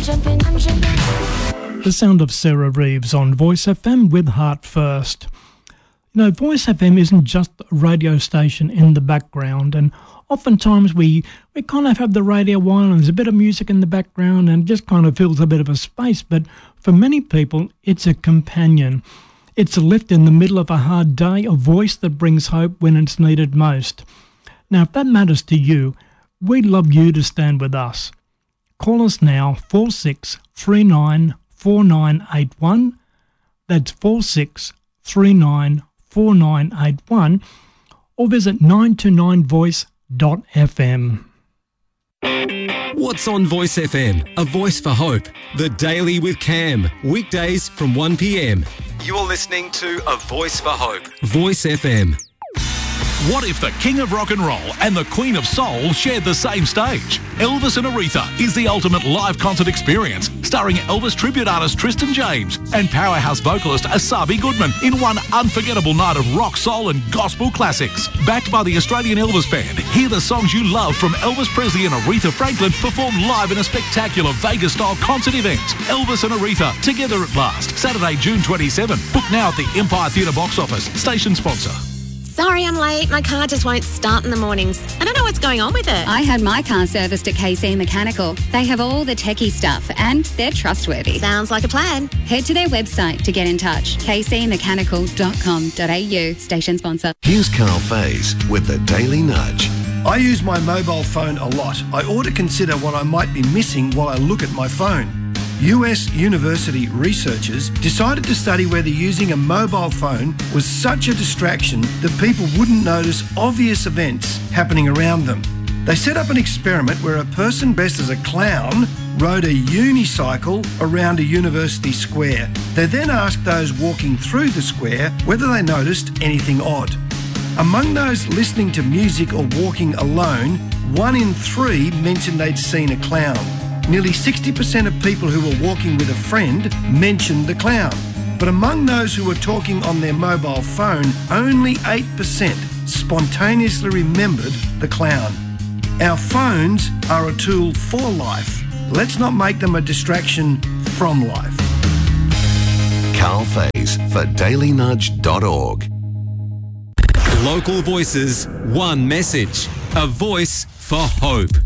The sound of Sarah Reeves on Voice FM with Heart First. You know, Voice FM isn't just a radio station in the background, and oftentimes we kind of have the radio on and there's a bit of music in the background and it just kind of fills a bit of a space, but for many people it's a companion. It's a lift in the middle of a hard day, a voice that brings hope when it's needed most. Now, if that matters to you, we'd love you to stand with us. Call us now, 46394981. That's 46394981, or visit 929voice.fm. What's on Voice FM? A voice for hope. The Daily with Cam. Weekdays from 1 p.m. You're listening to A Voice for Hope. Voice FM. What if the King of Rock and Roll and the Queen of Soul shared the same stage? Elvis and Aretha is the ultimate live concert experience, starring Elvis tribute artist Tristan James and powerhouse vocalist Asabi Goodman in one unforgettable night of rock, soul and gospel classics. Backed by the Australian Elvis Band, hear the songs you love from Elvis Presley and Aretha Franklin performed live in a spectacular Vegas-style concert event. Elvis and Aretha, together at last, Saturday, June 27. Book now at the Empire Theatre box office. Station sponsor. Sorry I'm late. My car just won't start in the mornings. I don't know what's going on with it. I had my car serviced at KC Mechanical. They have all the techie stuff and they're trustworthy. Sounds like a plan. Head to their website to get in touch. kcmechanical.com.au. Station sponsor. Here's Carl Faze with the Daily Nudge. I use my mobile phone a lot. I ought to consider what I might be missing while I look at my phone. US university researchers decided to study whether using a mobile phone was such a distraction that people wouldn't notice obvious events happening around them. They set up an experiment where a person dressed as a clown rode a unicycle around a university square. They then asked those walking through the square whether they noticed anything odd. Among those listening to music or walking alone, 1 in 3 mentioned they'd seen a clown. Nearly 60% of people who were walking with a friend mentioned the clown. But among those who were talking on their mobile phone, only 8% spontaneously remembered the clown. Our phones are a tool for life. Let's not make them a distraction from life. Carl Faze for dailynudge.org. Local voices, one message. A voice for hope.